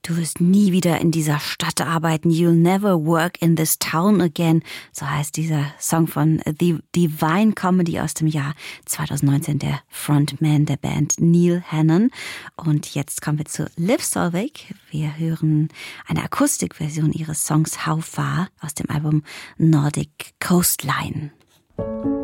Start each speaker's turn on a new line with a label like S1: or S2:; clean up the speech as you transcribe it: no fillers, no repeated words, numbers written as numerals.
S1: Du wirst nie wieder in dieser Stadt arbeiten. You'll never work in this town again. So heißt dieser Song von The Divine Comedy aus dem Jahr 2019, der Frontman der Band Neil Hannon. Und jetzt kommen wir zu Liv Solveig. Wir hören eine Akustikversion ihres Songs How Far aus dem Album Nordic Coastline.